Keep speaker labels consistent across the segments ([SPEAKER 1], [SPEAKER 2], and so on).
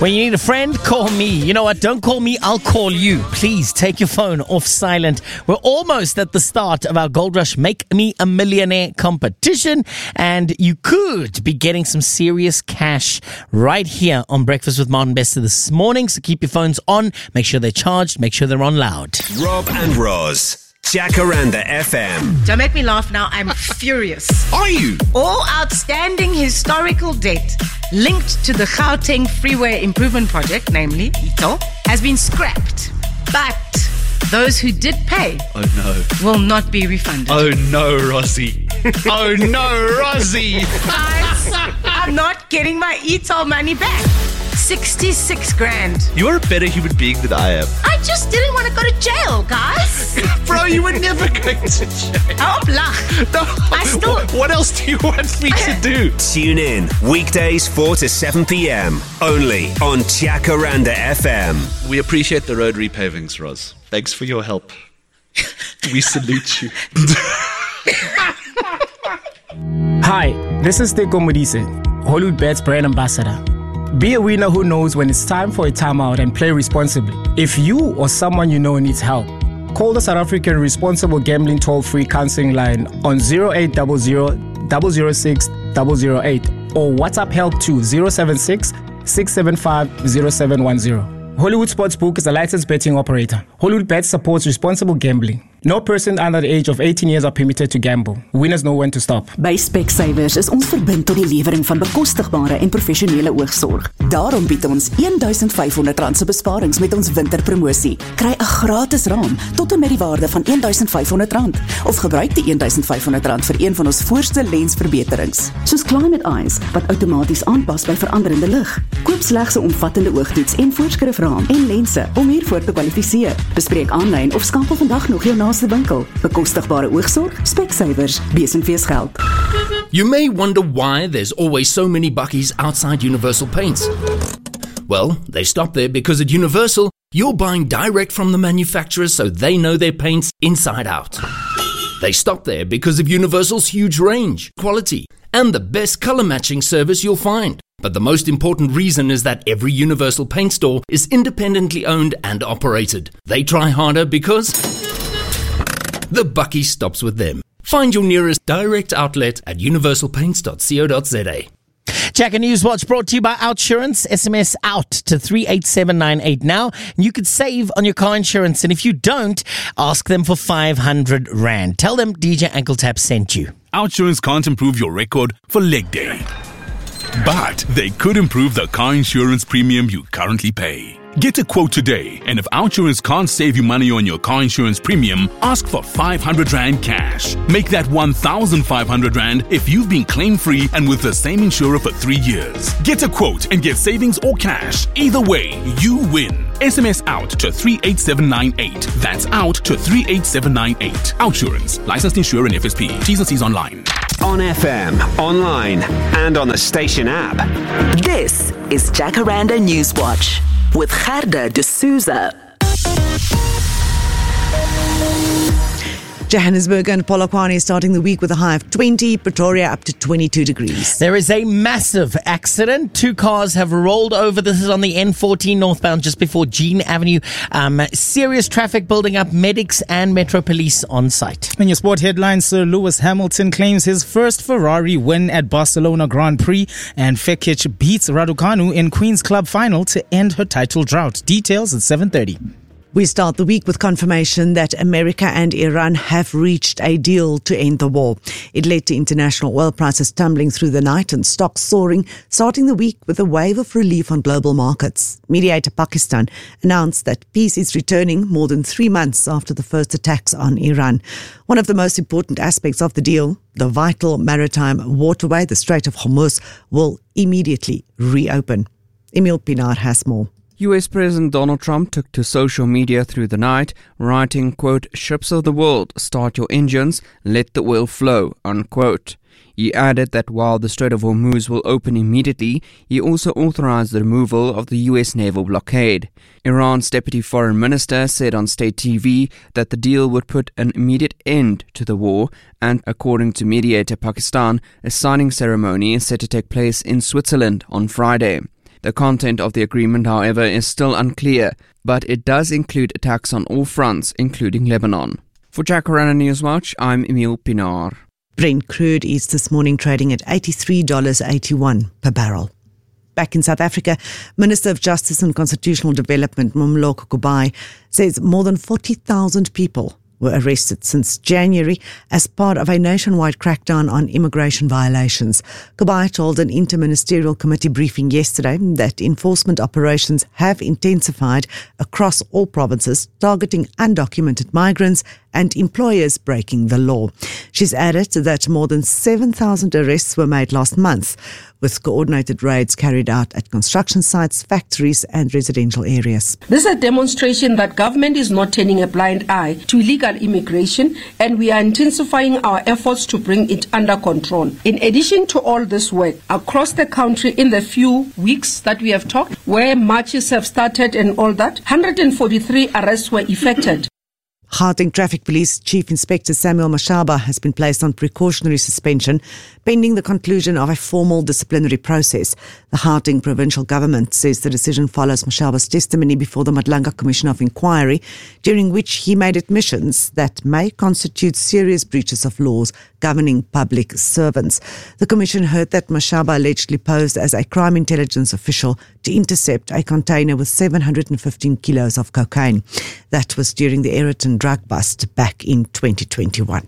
[SPEAKER 1] When you need a friend, call me. You know what? Don't call me, I'll call you. Please take your phone off silent. We're almost at the start of our Gold Rush Make Me a Millionaire competition, and you could be getting some serious cash right here on Breakfast with Martin Bester this morning. So keep your phones on, make sure they're charged, make sure they're on loud.
[SPEAKER 2] Rob and Roz. Jacaranda FM.
[SPEAKER 3] Don't make me laugh now. I'm furious.
[SPEAKER 2] Are you?
[SPEAKER 3] All outstanding historical debt linked to the Gauteng Freeway Improvement Project, namely ITO, has been scrapped. But those who did pay will not be refunded.
[SPEAKER 4] Oh no, Rosie. Oh no, Rosie.
[SPEAKER 3] Guys, I'm not getting my ITO money back. 66 grand.
[SPEAKER 4] You're a better human being than I am.
[SPEAKER 3] I just didn't want to go to jail, guys.
[SPEAKER 4] Bro, you were never going to jail. No. What else do you want me to do?
[SPEAKER 2] Tune in weekdays 4 to 7 p.m. only on Jacaranda FM.
[SPEAKER 4] We appreciate the road repavings, Roz. Thanks for your help. We salute you.
[SPEAKER 5] Hi, this is Teko Modise, Hollywood Bets brand ambassador. Be a winner who knows when it's time for a timeout and play responsibly. If you or someone you know needs help, call the South African Responsible Gambling Toll-Free Counseling Line on 0800 006 008 or WhatsApp help to 076 675 0710. Hollywood Sportsbook is a licensed betting operator. Hollywood Bets supports responsible gambling. No person under the age of 18 years are permitted to gamble. Winners know when to stop.
[SPEAKER 6] By Specsavers is ons verbind tot die lewering van bekostigbare en professionele oogsorg. Daarom bied ons R1,500 se besparings met ons winterpromosie. Kry 'n gratis raam tot en met die waarde van R1,500 of gebruik die R1,500 vir een van ons voorste lensverbeterings. Soos Climate Eyes wat outomaties aanpas by veranderende lig. Koop slegs 'n omvattende oogtoets en voorskrifraam en lense om hiervoor te kwalifiseer. Bespreek aanlyn of skakel vandag nog jou naaste winkel. Bekostigbare oogsorg, Specsavers, besenfeesgeld.
[SPEAKER 7] You may wonder why there's always so many buckies outside Universal Paints. Well, they stop there because at Universal, you're buying direct from the manufacturers so they know their paints inside out. They stop there because of Universal's huge range, quality, and the best color matching service you'll find. But the most important reason is that every Universal Paint store is independently owned and operated. They try harder because the bucky stops with them. Find your nearest direct outlet at universalpaints.co.za.
[SPEAKER 1] Jack and Newswatch brought to you by Outsurance. SMS out to 38798 now. And you could save on your car insurance. And if you don't, ask them for 500 Rand. Tell them DJ Ankle Tap sent you.
[SPEAKER 8] Outsurance can't improve your record for leg day, but they could improve the car insurance premium you currently pay. Get a quote today, and if Outsurance can't save you money on your car insurance premium, ask for 500 Rand cash. Make that 1,500 Rand if you've been claim-free and with the same insurer for 3 years. Get a quote and get savings or cash. Either way, you win. SMS out to 38798. That's out to 38798. Outsurance. Licensed insurer and FSP. T's and C's online.
[SPEAKER 2] On FM, online, and on the station app.
[SPEAKER 6] This is Jacaranda Newswatch with Gerda de Souza.
[SPEAKER 9] Johannesburg and Polokwane starting the week with a high of 20, Pretoria up to 22 degrees.
[SPEAKER 1] There is a massive accident. 2 cars have rolled over. This is on the N14 northbound just before Jean Avenue. Serious traffic building up. Medics and Metro Police on site.
[SPEAKER 5] In your sport headlines, Sir Lewis Hamilton claims his first Ferrari win at Barcelona Grand Prix, and Fekir beats Raducanu in Queen's Club final to end her title drought. Details at 7:30.
[SPEAKER 9] We start the week with confirmation that America and Iran have reached a deal to end the war. It led to international oil prices tumbling through the night and stocks soaring, starting the week with a wave of relief on global markets. Mediator Pakistan announced that peace is returning more than 3 months after the first attacks on Iran. One of the most important aspects of the deal, the vital maritime waterway, the Strait of Hormuz, will immediately reopen. Emil Pinar has more.
[SPEAKER 10] US President Donald Trump took to social media through the night, writing, quote, "Ships of the world, start your engines, let the oil flow," unquote. He added that while the Strait of Hormuz will open immediately, he also authorized the removal of the US naval blockade. Iran's deputy foreign minister said on state TV that the deal would put an immediate end to the war, and according to Mediator Pakistan, a signing ceremony is set to take place in Switzerland on Friday. The content of the agreement, however, is still unclear, but it does include attacks on all fronts, including Lebanon. For Jacaranda Newswatch, I'm Emil Pinar.
[SPEAKER 9] Brent crude is this morning trading at $83.81 per barrel. Back in South Africa, Minister of Justice and Constitutional Development, Momloko Kubai, says more than 40,000 people were arrested since January as part of a nationwide crackdown on immigration violations. Kubai told an interministerial committee briefing yesterday that enforcement operations have intensified across all provinces, targeting undocumented migrants and employers breaking the law. She's added that more than 7,000 arrests were made last month, with coordinated raids carried out at construction sites, factories and residential areas.
[SPEAKER 11] This is a demonstration that government is not turning a blind eye to illegal immigration, and we are intensifying our efforts to bring it under control. In addition to all this work, across the country in the few weeks that we have talked, where marches have started and all that, 143 arrests were effected.
[SPEAKER 9] Gauteng Traffic Police Chief Inspector Samuel Mashaba has been placed on precautionary suspension pending the conclusion of a formal disciplinary process. The Gauteng Provincial Government says the decision follows Mashaba's testimony before the Madlanga Commission of Inquiry, during which he made admissions that may constitute serious breaches of laws governing public servants. The Commission heard that Mashaba allegedly posed as a crime intelligence official to intercept a container with 715 kilos of cocaine. That was during the Ayrton drug bust back in 2021.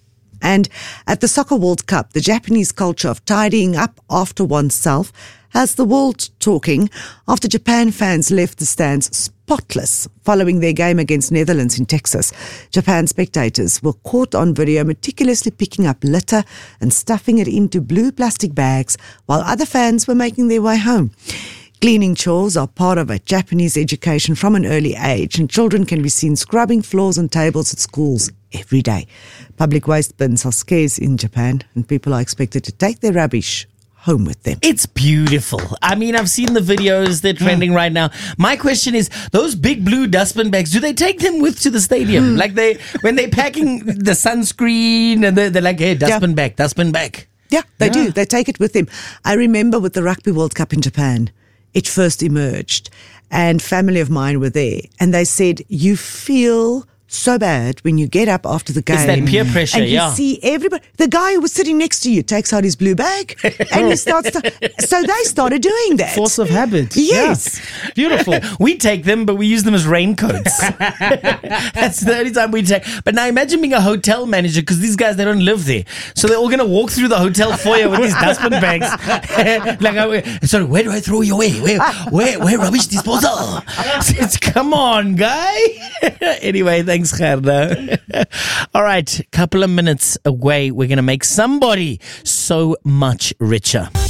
[SPEAKER 9] And at the Soccer World Cup, the Japanese culture of tidying up after oneself has the world talking after Japan fans left the stands spotless following their game against Netherlands in Texas. Japan spectators were caught on video meticulously picking up litter and stuffing it into blue plastic bags while other fans were making their way home. Cleaning chores are part of a Japanese education from an early age, and children can be seen scrubbing floors and tables at schools every day. Public waste bins are scarce in Japan, and people are expected to take their rubbish home with them.
[SPEAKER 1] It's beautiful. I mean, I've seen the videos, they're trending right now. My question is, those big blue dustbin bags, do they take them with to the stadium? Like when they're packing the sunscreen and they're like, hey, dustbin bag.
[SPEAKER 9] Yeah, they do. They take it with them. I remember with the Rugby World Cup in Japan, it first emerged, and family of mine were there, and they said, you feel so bad when you get up after the game.
[SPEAKER 1] It's that peer pressure,
[SPEAKER 9] and you see everybody. The guy who was sitting next to you takes out his blue bag and he starts to. So they started doing that.
[SPEAKER 5] Force of habit.
[SPEAKER 9] Yes.
[SPEAKER 1] Yeah. Beautiful. We take them, but we use them as raincoats. That's the only time we take. But now imagine being a hotel manager, because these guys, they don't live there. So they're all going to walk through the hotel foyer with these dustbin bags. Sorry, where do I throw you away? Where rubbish disposal? Come on, guy. Anyway, thanks, Gerda. All right, couple of minutes away, we're going to make somebody so much richer.